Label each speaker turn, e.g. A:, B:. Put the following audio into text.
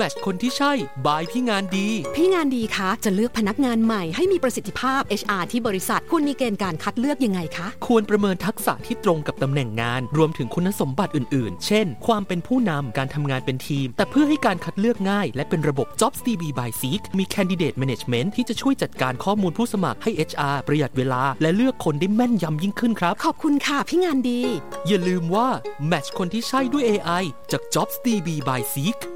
A: Match คนที่ใช่ by พี่งานดี
B: พี่งานดีคะจะเลือกพนักงานใหม่ให้มีประสิทธิภาพ HR ที่บริษัทคุณมีเกณฑ์การคัดเลือกยังไงคะ
A: ควรประเมินทักษะที่ตรงกับตำแหน่งงานรวมถึงคุณสมบัติอื่นๆเช่นความเป็นผู้นำการทำงานเป็นทีมแต่เพื่อให้การคัดเลือกง่ายและเป็นระบบ JobsDB by Seek มี Candidate Management ที่จะช่วยจัดการข้อมูลผู้สมัครให้ HR ประหยัดเวลาและเลือกคนได้แม่นยำยิ่งขึ้นครับ
B: ขอบคุณค่ะพี่งานดี
A: อย่าลืมว่า Match คนที่ใช่ด้วย AI จาก JobsDB by Seek